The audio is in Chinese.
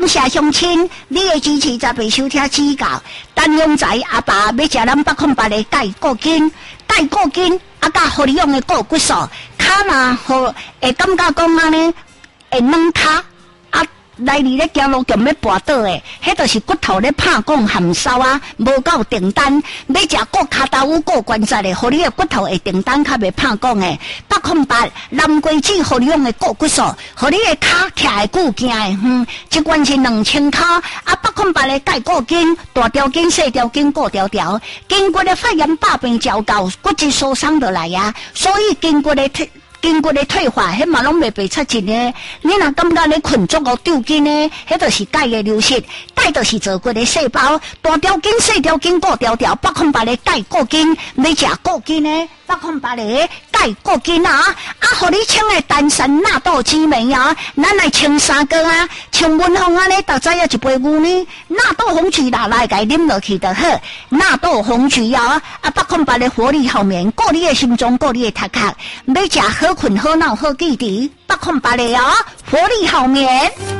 感谢乡亲，你的支持才被收听指教。陈永才阿爸要食咱808的钙固筋，钙固筋啊，甲互你用的固骨素，卡嘛好会感觉讲安尼会软卡啊。来你咧行路强要跋倒诶，迄就是骨头咧拍讲含梢啊，无够订单。要食顾骹豆腐、顾关节诶，互你诶骨头会订单，较袂拍讲诶。808蓝桂枝互你用诶顾骨素，互你诶骹徛会久行诶。一罐是2000块啊，808诶钙固筋，大条筋、细条筋、固条条，经过咧发炎、大病、照到骨质疏松落来啊，所以经过咧退化，迄嘛拢袂被出尽呢。你若感觉咧困足哦、丢筋呢，迄就是钙的流失。钙就是做骨的细胞，大条筋、细条筋、固条条，808的钙固筋，要食固筋呢，808的钙固筋啊，互你穿的丹参纳豆激酶啊，咱来穿3个啊，穿温风啊呢，大早要一杯牛呢，纳豆红曲拿来甲啉落去就好，纳豆红曲啊，808的活力好眠，顾你的心脏，顾你的头壳，要食好困好脑好记忆，808的啊，活力好眠。